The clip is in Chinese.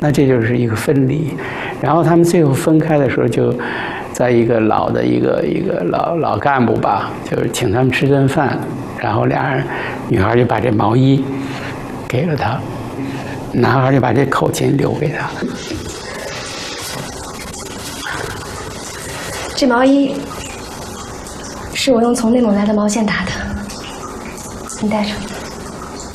那这就是一个分离。然后他们最后分开的时候，就在一个老的一个老干部吧，就是请他们吃顿饭，然后俩人，女孩就把这毛衣给了他，男孩就把这口琴留给他。 这毛衣是我用从内蒙来的毛线打的，你带上。